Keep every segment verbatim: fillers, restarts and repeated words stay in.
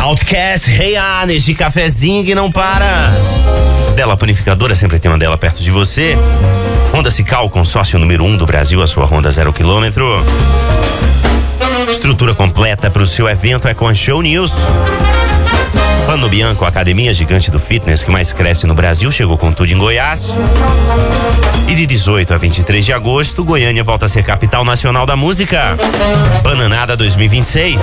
Outcast, Hey Ah, neste cafezinho que não para. Dela Panificadora, sempre tem uma dela perto de você. Honda Cical, consórcio número um do Brasil, a sua Honda zero quilômetro. Estrutura completa para o seu evento é com a Show News. Pano Bianco, a academia gigante do fitness que mais cresce no Brasil, chegou com tudo em Goiás. E de dezoito a vinte e três de agosto, Goiânia volta a ser capital nacional da música. Bananada dois mil e vinte e seis.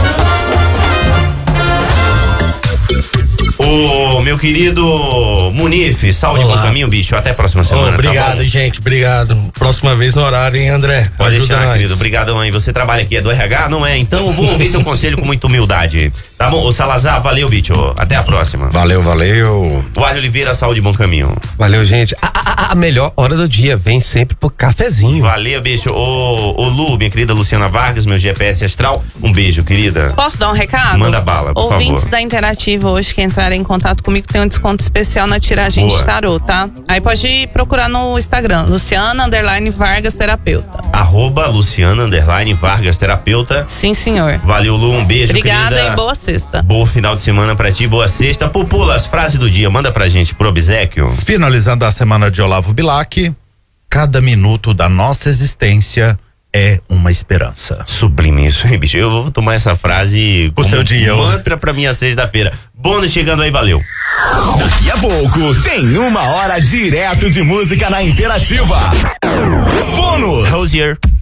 Ô, meu querido Munif, saúde, bom caminho, bicho. Até a próxima semana. Oh, obrigado, tá, gente. Obrigado. Próxima vez no horário, hein, André? Pode deixar, nós. Querido. Obrigadão aí. Você trabalha aqui, é do R H? Não é? Então eu vou ouvir seu conselho com muita humildade. Tá bom? Ô, Salazar, valeu, bicho. Até a próxima. Valeu, valeu. O Alho Oliveira, saúde, bom caminho. Valeu, gente. A, a, a melhor hora do dia vem sempre pro cafezinho. Valeu, bicho. Ô, ô Lu, minha querida Luciana Vargas, meu G P S astral. Um beijo, querida. Posso dar um recado? Manda bala, por Ouvintes favor. da Interativa hoje que entrarem em contato comigo tem um desconto especial na tiragem Boa. de tarô, tá? Aí pode procurar no Instagram, Luciana Underline Vargas Terapeuta. Arroba Luciana Underline Vargas Terapeuta. Sim, senhor. Valeu, Lu, um beijo, Obrigada querida. e boa sexta. Bom final de semana pra ti, boa sexta. Pupula, as frases do dia, manda pra gente pro obséquio. Finalizando a semana de Olavo Bilac, cada minuto da nossa existência é uma esperança. Sublime isso, hein, bicho? Eu vou tomar essa frase O seu dia, mantra pra minha sexta-feira. Bônus chegando aí, valeu. Daqui a pouco tem uma hora direto de música na Interativa. Bônus! Rosier.